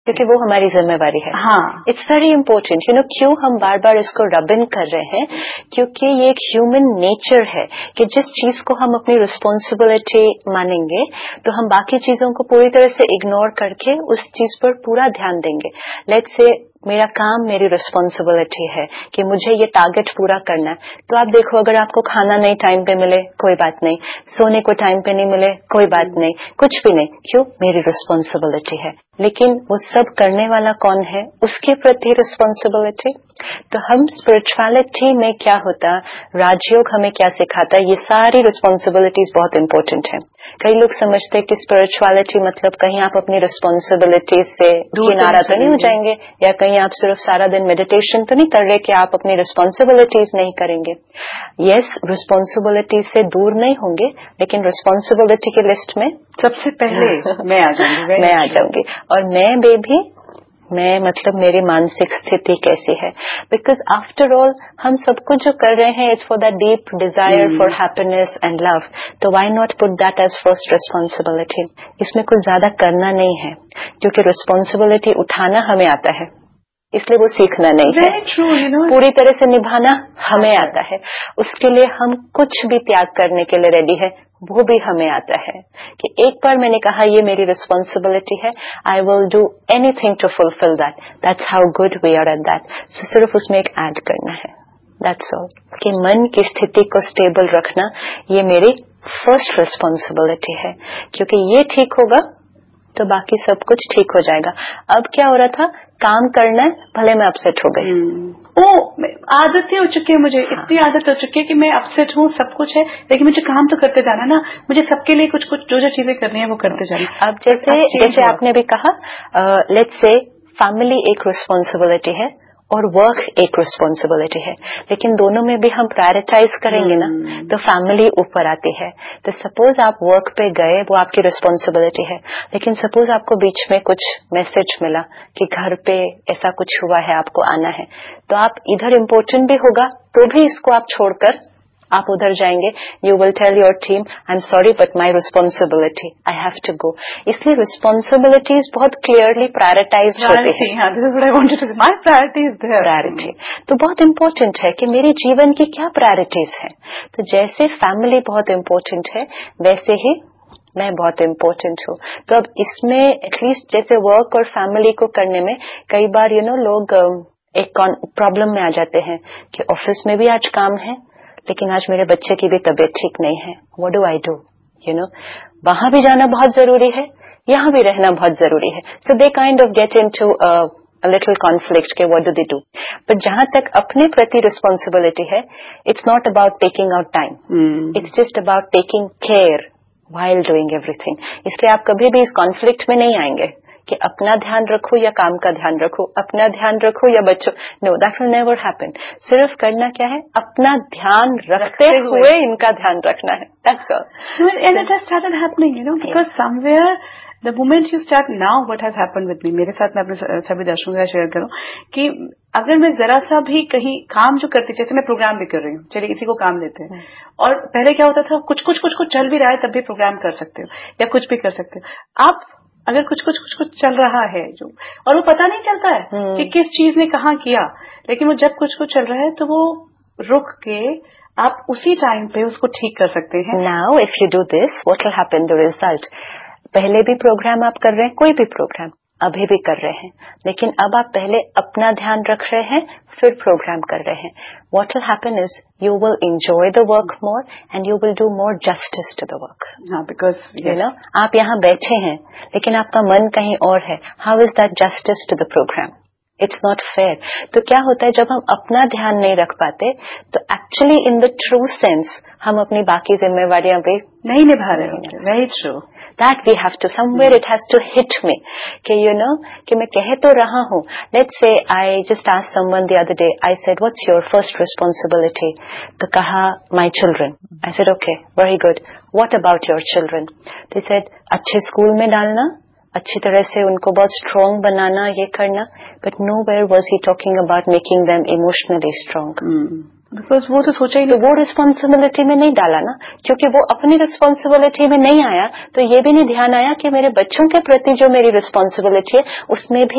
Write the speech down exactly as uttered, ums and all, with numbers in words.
क्योंकि वो हमारी जिम्मेवारी है. हाँ, it's very important. You know क्यों हम बार बार इसको रब इन कर रहे हैं? क्योंकि ये एक ह्यूमन नेचर है कि जिस चीज को हम अपनी रिस्पॉन्सिबिलिटी मानेंगे तो हम बाकी चीजों को पूरी तरह से इग्नोर करके उस चीज पर पूरा ध्यान देंगे. लेट्स से मेरा काम मेरी रिस्पॉन्सिबिलिटी है कि मुझे ये टारगेट पूरा करना है. तो आप देखो, अगर आपको खाना नहीं टाइम पे मिले कोई बात नहीं, सोने को टाइम पे नहीं मिले कोई बात नहीं, कुछ भी नहीं, क्यों? मेरी रिस्पॉन्सिबिलिटी है. लेकिन वो सब करने वाला कौन है? उसके प्रति रिस्पॉन्सिबिलिटी. तो हम स्पिरिचुअलिटी में क्या होता, राजयोग हमें क्या सिखाता है, ये सारी रिस्पॉन्सिबिलिटीज बहुत इंपॉर्टेंट है. कई लोग समझते हैं कि स्पिरिचुअलिटी मतलब कहीं आप अपनी रिस्पॉन्सिबिलिटी से किनारा तो नहीं हो जाएंगे, या कहीं आप सिर्फ सारा दिन मेडिटेशन तो नहीं कर रहे कि आप अपनी रिस्पॉन्सिबिलिटीज नहीं करेंगे. यस, रिस्पॉन्सिबिलिटी से दूर नहीं होंगे, लेकिन रिस्पॉन्सिबिलिटी की लिस्ट में सबसे पहले मैं आ जाऊंगी. मैं आ जाऊंगी. और मैं बेबी मैं मतलब मेरी मानसिक स्थिति कैसी है. बिकॉज आफ्टर ऑल हम सब कुछ जो कर रहे हैं it's for the deep desire for happiness and love. तो why not put that as first responsibility. इसमें कुछ ज्यादा करना नहीं है, क्योंकि रिस्पॉन्सिबिलिटी उठाना हमें आता है, इसलिए वो सीखना नहीं है. true, you know. पूरी तरह से निभाना हमें आता है. उसके लिए हम कुछ भी त्याग करने के लिए रेडी है, वो भी हमें आता है. कि एक बार मैंने कहा ये मेरी रिस्पॉन्सिबिलिटी है, I will do anything to fulfil that. That's how good we are at that. सो सिर्फ उसमें एक ऐड करना है, दैट्स ऑल. कि मन की स्थिति को स्टेबल रखना ये मेरी फर्स्ट रिस्पॉन्सिबिलिटी है, क्योंकि ये ठीक होगा तो बाकी सब कुछ ठीक हो जाएगा. अब क्या हो रहा था, काम करना है, भले मैं अपसेट हो गई. ओ आदत ही हो चुकी है मुझे. हाँ. इतनी आदत हो चुकी है कि मैं अपसेट हूँ, सब कुछ है, लेकिन मुझे काम तो करते जाना ना. मुझे सबके लिए कुछ कुछ जो जो चीजें करनी है वो करते जाना. अब जैसे जैसे आपने भी कहा, लेट्स से फैमिली एक रिस्पॉन्सिबिलिटी है और वर्क एक रिस्पॉन्सिबिलिटी है, लेकिन दोनों में भी हम प्रायोरिटाइज करेंगे ना तो फैमिली ऊपर आती है. तो सपोज आप वर्क पे गए, वो आपकी रिस्पॉन्सिबिलिटी है, लेकिन सपोज आपको बीच में कुछ मैसेज मिला कि घर पे ऐसा कुछ हुआ है, आपको आना है, तो आप इधर इम्पोर्टेंट भी होगा तो भी इसको आप छोड़कर आप उधर जाएंगे. You will tell your team I am sorry but my responsibility, I have to go. इसलिए रिस्पॉन्सिबिलिटीज बहुत क्लियरली प्रायोरिटाइज होती है. प्रायोरिटी तो बहुत इम्पोर्टेंट है कि मेरे जीवन की क्या प्रायोरिटीज है. तो जैसे फैमिली बहुत इम्पोर्टेंट है, वैसे ही मैं बहुत इम्पोर्टेंट हूँ. तो अब इसमें एटलीस्ट जैसे वर्क और फैमिली को करने में कई बार यू नो लोग एक प्रॉब्लम में आ जाते हैं कि ऑफिस में भी आज काम है, लेकिन आज मेरे बच्चे की भी तबीयत ठीक नहीं है. What do I do? You know वहां भी जाना बहुत जरूरी है, यहाँ भी रहना बहुत जरूरी है. सो they kind of get into a little conflict के what do they do. But जहां तक अपने प्रति रिस्पॉन्सिबिलिटी है, it's not about taking out time, it's just about taking care while doing everything. इसलिए आप कभी भी इस कॉन्फ्लिक्ट में नहीं आएंगे कि अपना ध्यान रखो या काम का ध्यान रखो, अपना ध्यान रखो या बच्चों. No, that will never happen. सिर्फ करना क्या है, अपना ध्यान रखते हुए इनका ध्यान रखना है. That's all. And it has started happening, you know, because somewhere the moment you start now, what has happened with me, मेरे साथ मैं अपने सभी दर्शकों के साथ शेयर करूं कि अगर मैं जरा सा भी कहीं काम जो करती, जैसे मैं प्रोग्राम भी कर रही हूँ, चलिए इसी को काम लेते हैं, और पहले क्या होता था, कुछ कुछ कुछ कुछ चल भी रहा है तब भी प्रोग्राम कर सकते हो या कुछ भी कर सकते हो. आप अगर कुछ कुछ कुछ कुछ चल रहा है जो, और वो पता नहीं चलता है hmm. कि किस चीज ने कहाँ किया, लेकिन वो जब कुछ कुछ चल रहा है तो वो रुक के आप उसी टाइम पे उसको ठीक कर सकते हैं. Now if you do this, what will happen, the result. पहले भी प्रोग्राम आप कर रहे हैं, कोई भी प्रोग्राम अभी भी कर रहे हैं, लेकिन अब आप पहले अपना ध्यान रख रहे हैं, फिर प्रोग्राम कर रहे हैं. What will happen is you will enjoy the work more and you will do more justice to the work. हाँ, because yes. you know आप यहाँ बैठे हैं लेकिन आपका मन कहीं और है. How is that justice to the program? It's not fair. तो क्या होता है, जब हम अपना ध्यान नहीं रख पाते तो actually in the true sense हम अपनी बाकी जिम्मेवारियां भी नहीं निभा रहे होंगे. Very true. That we have to, somewhere it has to hit me कि you know कि मैं कह तो रहा हूँ. Let's say I just asked someone the other day, I said what's your first responsibility? तो कहा my children. I said okay, very good. What about your children? They said अच्छे स्कूल में डालना, अच्छी तरह से उनको बहुत स्ट्रॉन्ग बनाना, ये करना. But nowhere was he talking about making them emotionally strong. mm. Because वो तो सोचा ही तो वो रिस्पॉन्सिबिलिटी में नहीं डाला ना, क्योंकि वो अपनी रिस्पॉन्सिबिलिटी में नहीं आया, तो ये भी नहीं ध्यान आया कि मेरे बच्चों के प्रति जो मेरी रिस्पॉन्सिबिलिटी है उसमें भी